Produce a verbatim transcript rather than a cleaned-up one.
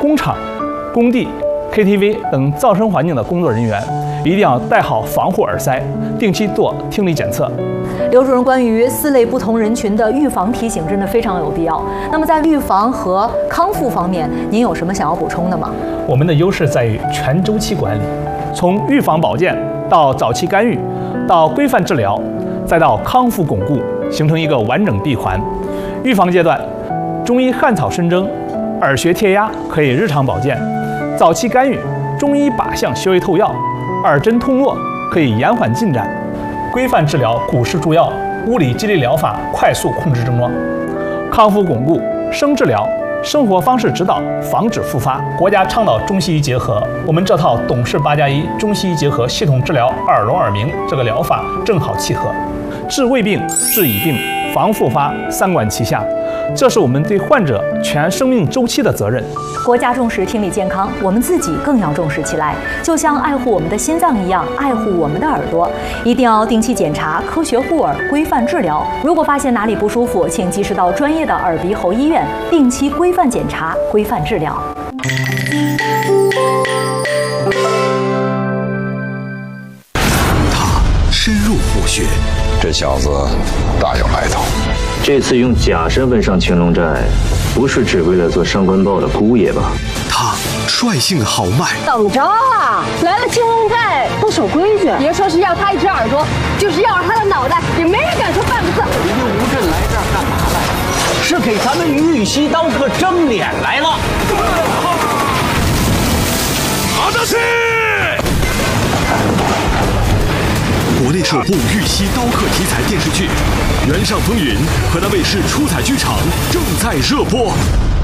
工厂、工地、K T V 等噪声环境的工作人员，一定要戴好防护耳塞，定期做听力检测。 刘主任，关于四类不同人群的预防提醒真的非常有必要。那么在预防和康复方面，您有什么想要补充的吗？ 我们的优势在于全周期管理，从预防保健到早期干预，到规范治疗，再到康复巩固，形成一个完整闭环。预防阶段，中医汗草参蒸、耳穴贴压可以日常保健；早期干预，中医靶向穴位透药、耳针通络可以延缓进展；规范治疗，古式诸药、物理激励疗法快速控制症状；康复巩固，生治疗。生活方式指导，防止复发。国家倡导中西医结合，我们这套董氏八加一中西医结合系统治疗耳聋耳鸣这个疗法正好契合，治未病、治已病、防复发，三管齐下。这是我们对患者全生命周期的责任。 国家重视听力健康，我们自己更要重视起来，就像爱护我们的心脏一样，爱护我们的耳朵，一定要定期检查，科学护耳，规范治疗。如果发现哪里不舒服，请及时到专业的耳鼻喉医院定期规范检查、规范治疗。 他深入虎穴， 这小子大有来头。 这次用假身份上青龙寨，不是只为了做上官豹的姑爷吧？ 他率性豪迈， 怎么着啊？来了青龙寨不守规矩，别说是要他一只耳朵，就是要他的脑袋，也没人敢说半个字。 你们吴镇来这儿干嘛来？是给咱们玉溪刀客争脸来了。 阿达西！国内首部玉溪刀客题材电视剧《原上风云》，河南卫视出彩剧场正在热播。